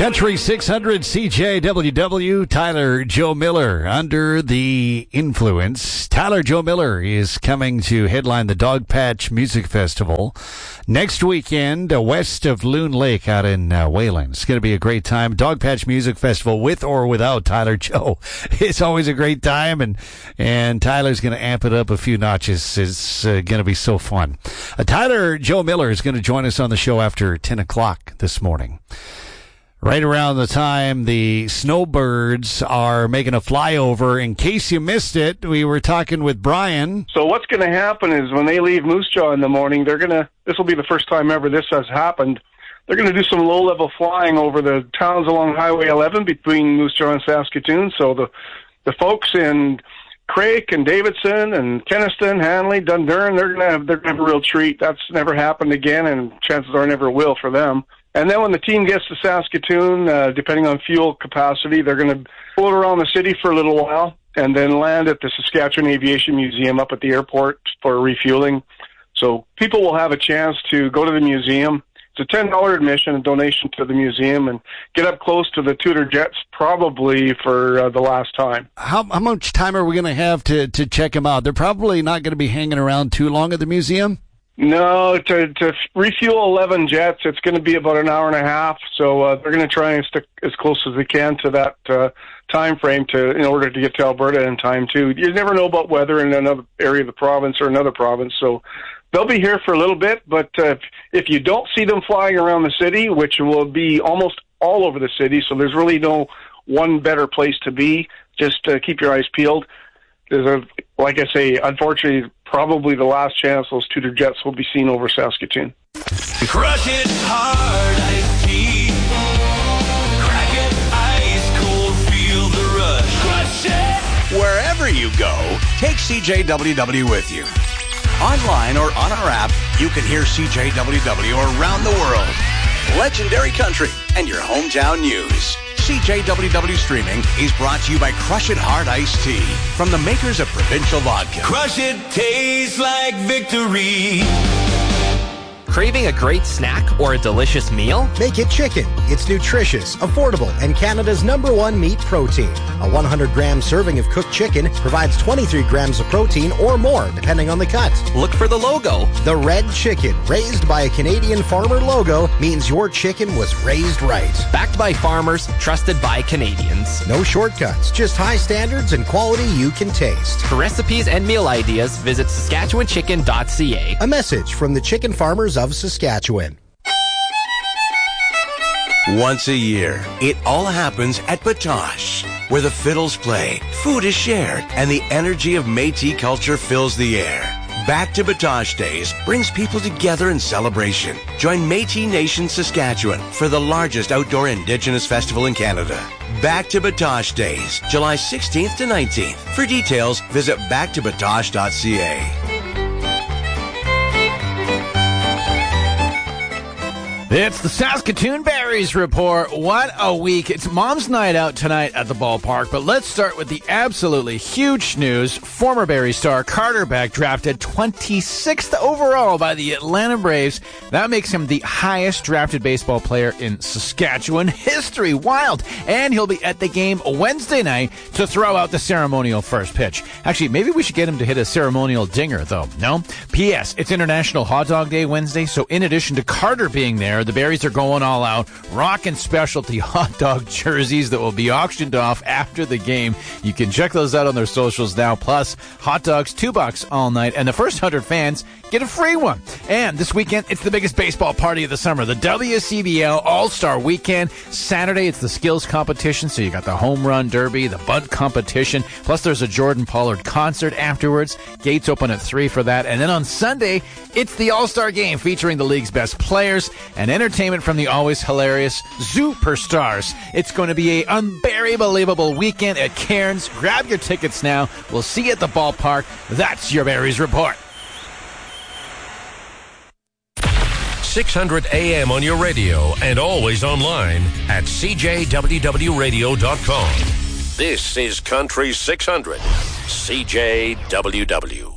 Country 600 CJWW, Tyler Joe Miller under the influence. Tyler Joe Miller is coming to headline the Dogpatch Music Festival next weekend west of Loon Lake out in Wayland. It's going to be a great time. Dogpatch Music Festival with or without Tyler Joe. It's always a great time, and Tyler's going to amp it up a few notches. It's going to be so fun. Tyler Joe Miller is going to join us on the show after 10 o'clock this morning. Right around the time the snowbirds are making a flyover. In case you missed it, we were talking with Brian. So what's going to happen is when they leave Moose Jaw in the morning, this will be the first time ever this has happened. They're going to do some low-level flying over the towns along Highway 11 between Moose Jaw and Saskatoon. So the folks in Craik and Davidson and Kenaston, Hanley, Dundurn, they're going to have a real treat. That's never happened again, and chances are never will for them. And then when the team gets to Saskatoon, depending on fuel capacity, they're going to float around the city for a little while and then land at the Saskatchewan Aviation Museum up at the airport for refueling. So people will have a chance to go to the museum. It's a $10 admission, a donation to the museum, and get up close to the Tudor jets probably for the last time. How much time are we going to have to check them out? They're probably not going to be hanging around too long at the museum? No, to refuel 11 jets, it's going to be about an hour and a half. So they're going to try and stick as close as they can to that time frame in order to get to Alberta in time too. You never know about weather in another area of the province or another province, so they'll be here for a little bit. But if you don't see them flying around the city, which will be almost all over the city, so there's really no one better place to be. Just keep your eyes peeled. Like I say, unfortunately, probably the last chance those Tudor jets will be seen over Saskatoon. Crush it hard, iced tea. Crack it ice cold, feel the rush. Crush it! Wherever you go, take CJWW with you. Online or on our app, you can hear CJWW around the world. Legendary country and your hometown news. CJWW Streaming is brought to you by Crush It Hard Iced Tea from the makers of Provincial Vodka. Crush it, tastes like victory. Craving a great snack or a delicious meal? Make it chicken. It's nutritious, affordable, and Canada's #1 meat protein. A 100-gram serving of cooked chicken provides 23 grams of protein or more, depending on the cut. Look for the logo. The red chicken, raised by a Canadian farmer logo, means your chicken was raised right. Backed by farmers, trusted by Canadians. No shortcuts, just high standards and quality you can taste. For recipes and meal ideas, visit SaskatchewanChicken.ca. A message from the chicken farmers of Saskatchewan. Once a year, it all happens at Batoche, where the fiddles play, food is shared, and the energy of Métis culture fills the air. Back to Batoche Days brings people together in celebration. Join Métis Nation Saskatchewan for the largest outdoor Indigenous festival in Canada. Back to Batoche Days, July 16th to 19th. For details, visit backtobatoche.ca. It's the Saskatoon Berries Report. What a week. It's Mom's Night Out tonight at the ballpark, but let's start with the absolutely huge news. Former Berry star Carter Beck drafted 26th overall by the Atlanta Braves. That makes him the highest drafted baseball player in Saskatchewan history. Wild. And he'll be at the game Wednesday night to throw out the ceremonial first pitch. Actually, maybe we should get him to hit a ceremonial dinger, though. No? P.S. It's International Hot Dog Day Wednesday, so in addition to Carter being there, the Berries are going all out, rocking specialty hot dog jerseys that will be auctioned off after the game. You can check those out on their socials now. Plus, hot dogs, $2 all night, and the first 100 fans get a free one. And this weekend, it's the biggest baseball party of the summer, the WCBL All-Star Weekend. Saturday, it's the skills competition, so you got the home run derby, the bunt competition, plus there's a Jordan Pollard concert afterwards. Gates open at 3 for that. And then on Sunday, it's the All-Star Game featuring the league's best players and entertainment from the always hilarious Superstars. It's going to be a unbelievable weekend at Cairns. Grab your tickets now. We'll see you at the ballpark. That's your Berries Report. 600 AM on your radio and always online at CJWWradio.com. This is Country 600, CJWW.